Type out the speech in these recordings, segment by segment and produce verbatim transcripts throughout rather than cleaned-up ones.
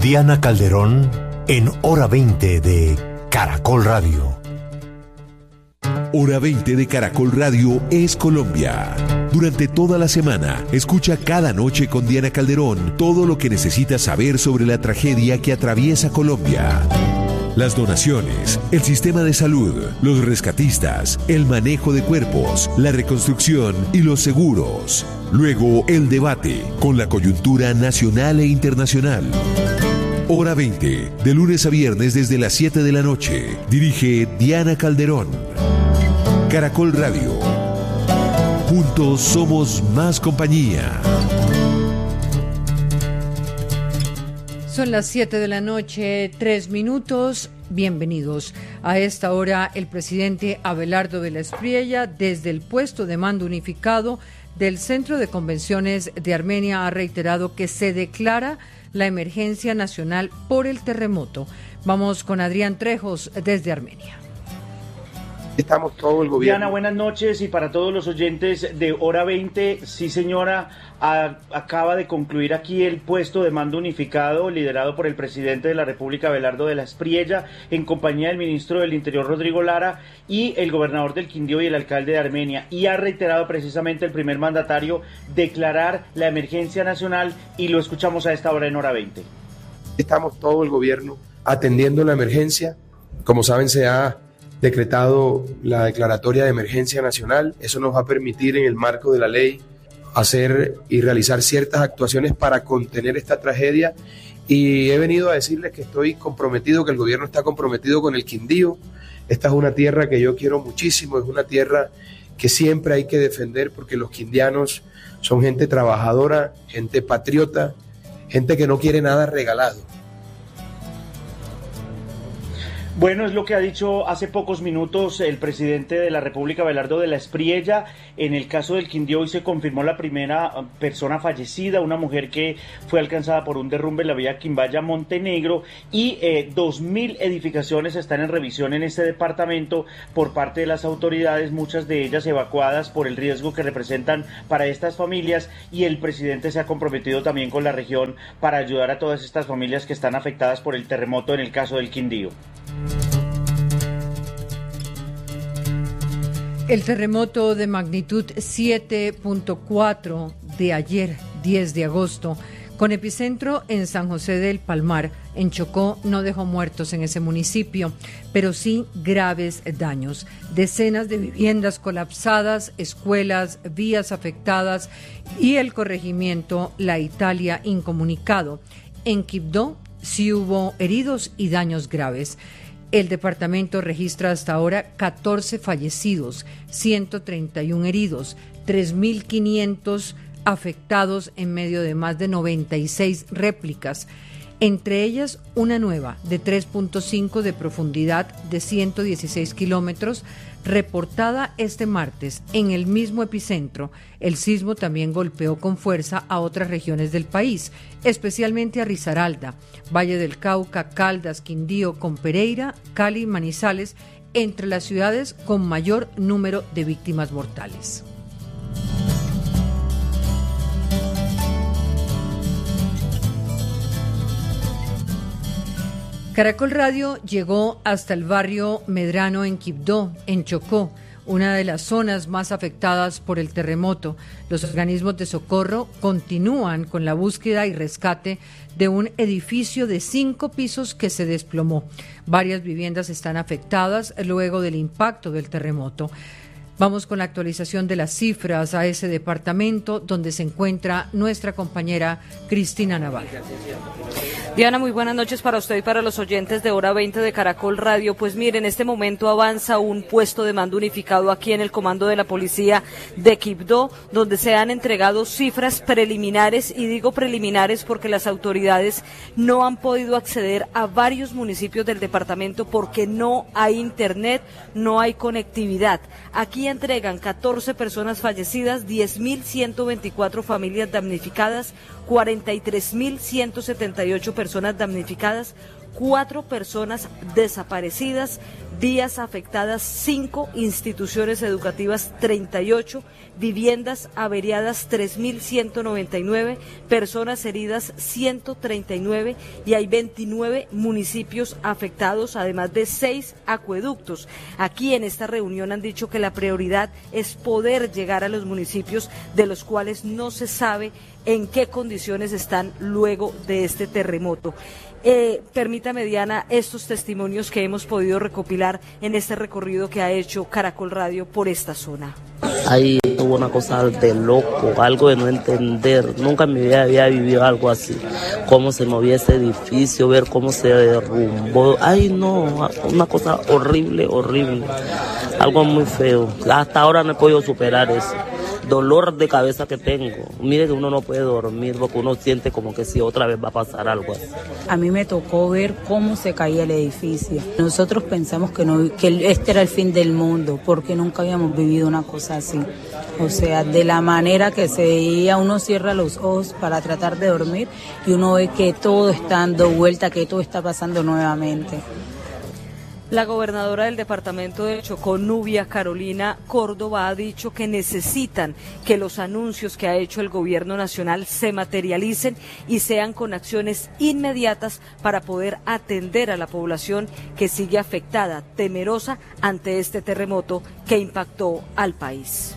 Diana Calderón en Hora veinte de Caracol Radio. Hora veinte de Caracol Radio es Colombia. Durante toda la semana, escucha cada noche con Diana Calderón todo lo que necesitas saber sobre la tragedia que atraviesa Colombia. Las donaciones, el sistema de salud, los rescatistas, el manejo de cuerpos, la reconstrucción y los seguros. Luego, el debate con la coyuntura nacional e internacional. Hora veinte, de lunes a viernes desde las siete de la noche. Dirige Diana Calderón. Caracol Radio. Juntos somos más compañía. Son las siete de la noche, tres minutos. Bienvenidos. A esta hora, el presidente Abelardo de la Espriella, desde el puesto de mando unificado del Centro de Convenciones de Armenia, ha reiterado que se declara la emergencia nacional por el terremoto. Vamos con Adrián Trejos desde Armenia. Estamos todo el gobierno. Diana, buenas noches, y para todos los oyentes de Hora veinte, sí señora, a, acaba de concluir aquí el puesto de mando unificado liderado por el presidente de la República, Abelardo de la Espriella, en compañía del ministro del Interior, Rodrigo Lara, y el gobernador del Quindío y el alcalde de Armenia, y ha reiterado precisamente el primer mandatario declarar la emergencia nacional, y lo escuchamos a esta hora en Hora veinte. Estamos todo el gobierno atendiendo la emergencia. Como saben, se ha decretado la declaratoria de emergencia nacional. Eso nos va a permitir, en el marco de la ley, hacer y realizar ciertas actuaciones para contener esta tragedia, y he venido a decirles que estoy comprometido, que el gobierno está comprometido con el Quindío. Esta es una tierra que yo quiero muchísimo, es una tierra que siempre hay que defender, porque los quindianos son gente trabajadora, gente patriota, gente que no quiere nada regalado. Bueno, es lo que ha dicho hace pocos minutos el presidente de la República, Abelardo de la Espriella. En el caso del Quindío, hoy se confirmó la primera persona fallecida, una mujer que fue alcanzada por un derrumbe en la vía Quimbaya-Montenegro, y eh, dos mil edificaciones están en revisión en este departamento por parte de las autoridades, muchas de ellas evacuadas por el riesgo que representan para estas familias, y el presidente se ha comprometido también con la región para ayudar a todas estas familias que están afectadas por el terremoto en el caso del Quindío. El terremoto de magnitud siete punto cuatro de ayer, diez de agosto, con epicentro en San José del Palmar, en Chocó, no dejó muertos en ese municipio, pero sí graves daños. Decenas de viviendas colapsadas, escuelas, vías afectadas y el corregimiento La Italia incomunicado. En Quibdó sí hubo heridos y daños graves. El departamento registra hasta ahora catorce fallecidos, ciento treinta y uno heridos, tres mil quinientos afectados en medio de más de noventa y seis réplicas, entre ellas una nueva de tres punto cinco de profundidad de ciento dieciséis kilómetros, reportada este martes en el mismo epicentro. El sismo también golpeó con fuerza a otras regiones del país, especialmente a Risaralda, Valle del Cauca, Caldas, Quindío, Compereira, Cali, Manizales, entre las ciudades con mayor número de víctimas mortales. Caracol Radio llegó hasta el barrio Medrano en Quibdó, en Chocó, una de las zonas más afectadas por el terremoto. Los organismos de socorro continúan con la búsqueda y rescate de un edificio de cinco pisos que se desplomó. Varias viviendas están afectadas luego del impacto del terremoto. Vamos con la actualización de las cifras a ese departamento donde se encuentra nuestra compañera Cristina Navarro. Diana, muy buenas noches para usted y para los oyentes de Hora veinte de Caracol Radio. Pues mire, en este momento avanza un puesto de mando unificado aquí en el comando de la policía de Quibdó, donde se han entregado cifras preliminares, y digo preliminares porque las autoridades no han podido acceder a varios municipios del departamento porque no hay internet, no hay conectividad. Aquí entregan catorce personas fallecidas, diez mil ciento veinticuatro familias damnificadas, cuarenta y tres mil ciento setenta y ocho personas damnificadas, cuatro personas desaparecidas, días afectadas cinco, instituciones educativas treinta y ocho, viviendas averiadas tres mil ciento noventa y nueve, personas heridas ciento treinta y nueve y hay veintinueve municipios afectados, además de seis acueductos. Aquí en esta reunión han dicho que la prioridad es poder llegar a los municipios de los cuales no se sabe en qué condiciones están luego de este terremoto. Eh, permítame, Diana, estos testimonios que hemos podido recopilar en este recorrido que ha hecho Caracol Radio por esta zona. Ahí tuvo una cosa de loco, algo de no entender. Nunca en mi vida había vivido algo así. Cómo se movía ese edificio, ver cómo se derrumbó. Ay, no, una cosa horrible, horrible. Algo muy feo. Hasta ahora no he podido superar eso. Dolor de cabeza que tengo. Mire que uno no puede dormir porque uno siente como que si otra vez va a pasar algo así. A mí me tocó ver cómo se caía el edificio. Nosotros pensamos que, no, que este era el fin del mundo porque nunca habíamos vivido una cosa así. O sea, de la manera que se veía, uno cierra los ojos para tratar de dormir y uno ve que todo está dando vuelta, que todo está pasando nuevamente. La gobernadora del departamento de Chocó, Nubia Carolina Córdoba, ha dicho que necesitan que los anuncios que ha hecho el gobierno nacional se materialicen y sean con acciones inmediatas para poder atender a la población que sigue afectada, temerosa ante este terremoto que impactó al país.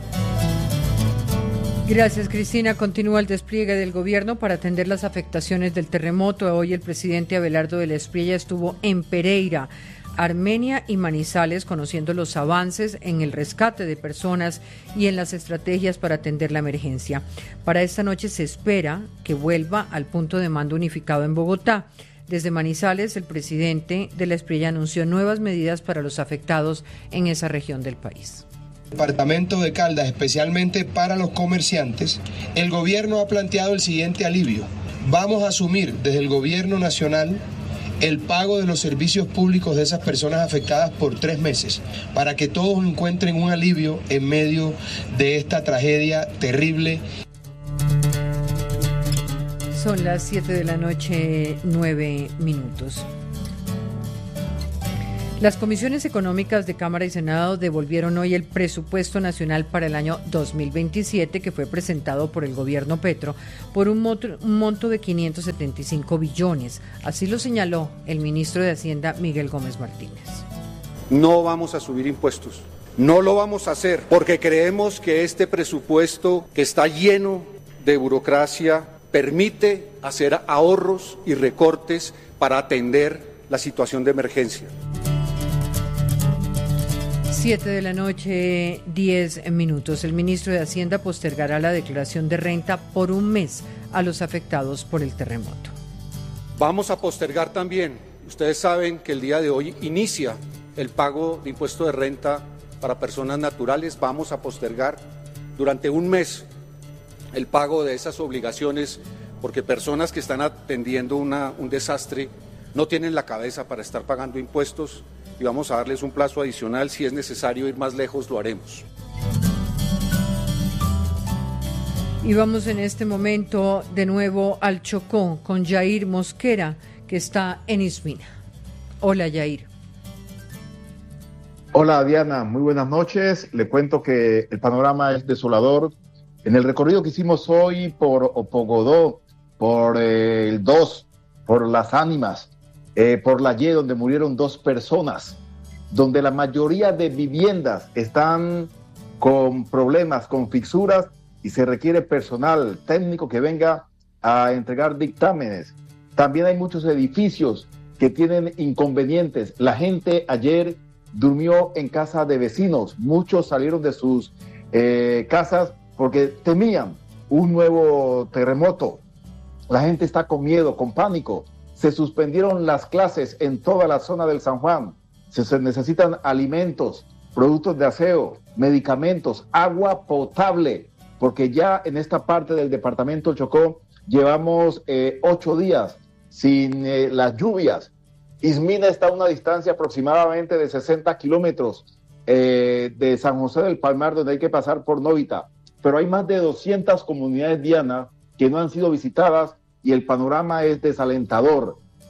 Gracias, Cristina. Continúa el despliegue del gobierno para atender las afectaciones del terremoto. Hoy el presidente Abelardo de la Espriella estuvo en Pereira, Armenia y Manizales, conociendo los avances en el rescate de personas y en las estrategias para atender la emergencia. Para esta noche se espera que vuelva al punto de mando unificado en Bogotá. Desde Manizales, el presidente de la Espriella anunció nuevas medidas para los afectados en esa región del país. Departamento de Caldas, especialmente para los comerciantes, el gobierno ha planteado el siguiente alivio. Vamos a asumir desde el gobierno nacional el pago de los servicios públicos de esas personas afectadas por tres meses, para que todos encuentren un alivio en medio de esta tragedia terrible. Son las siete de la noche, nueve minutos. Las comisiones económicas de Cámara y Senado devolvieron hoy el presupuesto nacional para el año dos mil veintisiete, que fue presentado por el gobierno Petro, por un monto, un monto de quinientos setenta y cinco billones. Así lo señaló el ministro de Hacienda, Miguel Gómez Martínez. No vamos a subir impuestos. No lo vamos a hacer porque creemos que este presupuesto, que está lleno de burocracia, permite hacer ahorros y recortes para atender la situación de emergencia. Siete de la noche, diez minutos. El ministro de Hacienda postergará la declaración de renta por un mes a los afectados por el terremoto. Vamos a postergar también, ustedes saben que el día de hoy inicia el pago de impuesto de renta para personas naturales. Vamos a postergar durante un mes el pago de esas obligaciones porque personas que están atendiendo una, un desastre no tienen la cabeza para estar pagando impuestos. Y vamos a darles un plazo adicional. Si es necesario ir más lejos, lo haremos. Y vamos en este momento de nuevo al Chocó con Yair Mosquera, que está en Ismina. Hola, Yair. Hola, Diana, muy buenas noches. Le cuento que el panorama es desolador. En el recorrido que hicimos hoy por Opogodó, por eh, el dos, por Las Ánimas, Eh, por la Y, donde murieron dos personas, donde la mayoría de viviendas están con problemas, con fisuras, y se requiere personal técnico que venga a entregar dictámenes. También hay muchos edificios que tienen inconvenientes. La gente ayer durmió en casa de vecinos, muchos salieron de sus eh, casas porque temían un nuevo terremoto. La gente está con miedo, con pánico. Se suspendieron las clases en toda la zona del San Juan. Se, se necesitan alimentos, productos de aseo, medicamentos, agua potable, porque ya en esta parte del departamento Chocó llevamos eh, ocho días sin eh, las lluvias. Ismina está a una distancia aproximadamente de sesenta kilómetros eh, de San José del Palmar, donde hay que pasar por Novita. Pero hay más de doscientas comunidades, Diana, que no han sido visitadas, y el panorama es desalentador.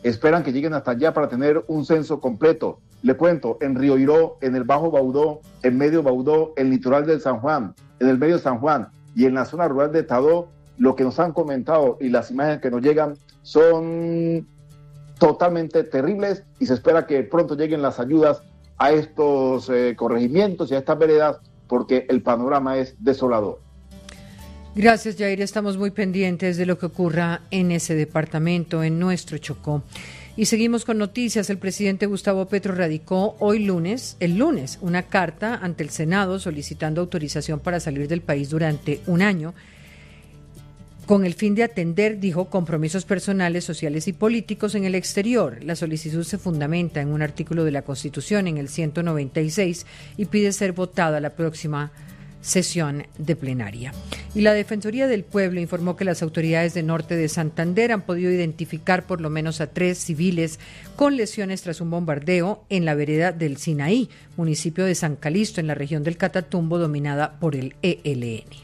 esperan que lleguen hasta allá para tener un censo completo. Le cuento, en Río Iró, en el Bajo Baudó, en Medio Baudó, en el litoral del San Juan, en el Medio San Juan y en la zona rural de Tadó, lo que nos han comentado y las imágenes que nos llegan son totalmente terribles y se espera que pronto lleguen las ayudas a estos eh, corregimientos y a estas veredas porque el panorama es desolador. Gracias, Jair. Estamos muy pendientes de lo que ocurra en ese departamento, en nuestro Chocó. Y seguimos con noticias. El presidente Gustavo Petro radicó hoy lunes, el lunes, una carta ante el Senado solicitando autorización para salir del país durante un año, con el fin de atender, dijo, compromisos personales, sociales y políticos en el exterior. La solicitud se fundamenta en un artículo de la Constitución, en el ciento noventa y seis, y pide ser votada la próxima sesión de plenaria. Y la Defensoría del Pueblo informó que las autoridades de Norte de Santander han podido identificar por lo menos a tres civiles con lesiones tras un bombardeo en la vereda del Sinaí, municipio de San Calixto, en la región del Catatumbo, dominada por el E L N.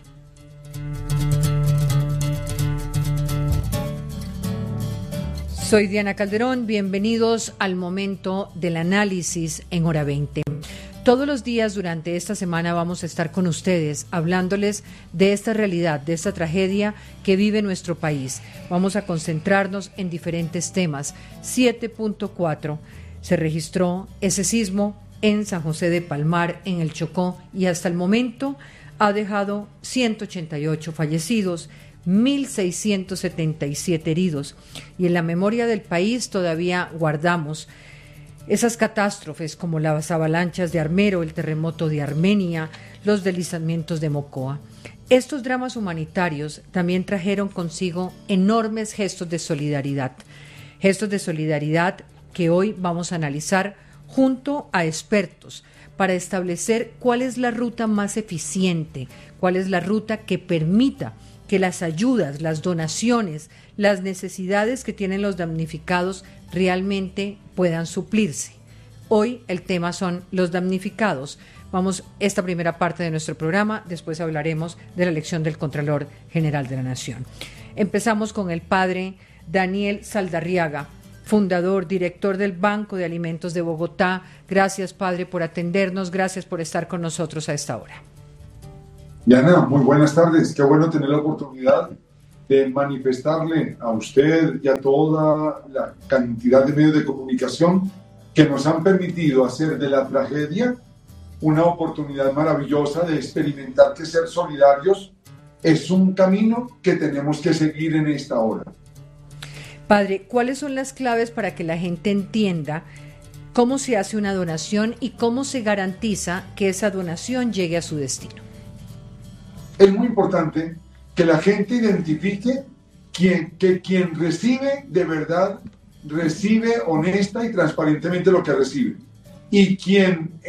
Soy Diana Calderón, bienvenidos al momento del análisis en Hora veinte. Todos los días durante esta semana vamos a estar con ustedes hablándoles de esta realidad, de esta tragedia que vive nuestro país. Vamos a concentrarnos en diferentes temas. siete punto cuatro se registró ese sismo en San José de Palmar, en el Chocó, y hasta el momento ha dejado ciento ochenta y ocho fallecidos, mil seiscientos setenta y siete heridos. Y en la memoria del país todavía guardamos esas catástrofes como las avalanchas de Armero, el terremoto de Armenia, los deslizamientos de Mocoa. Estos dramas humanitarios también trajeron consigo enormes gestos de solidaridad, gestos de solidaridad que hoy vamos a analizar junto a expertos para establecer cuál es la ruta más eficiente, cuál es la ruta que permita que las ayudas, las donaciones, las necesidades que tienen los damnificados realmente puedan suplirse. Hoy el tema son los damnificados. Vamos, esta primera parte de nuestro programa, después hablaremos de la elección del Contralor General de la Nación. Empezamos con el padre Daniel Saldarriaga, fundador, director del Banco de Alimentos de Bogotá. Gracias, padre, por atendernos, gracias por estar con nosotros a esta hora. Diana, muy buenas tardes. Qué bueno tener la oportunidad de manifestarle a usted y a toda la cantidad de medios de comunicación que nos han permitido hacer de la tragedia una oportunidad maravillosa de experimentar que ser solidarios es un camino que tenemos que seguir en esta hora. Padre, ¿cuáles son las claves para que la gente entienda cómo se hace una donación y cómo se garantiza que esa donación llegue a su destino? Es muy importante que la gente identifique quien, que quien recibe de verdad, recibe honesta y transparentemente lo que recibe. Y quien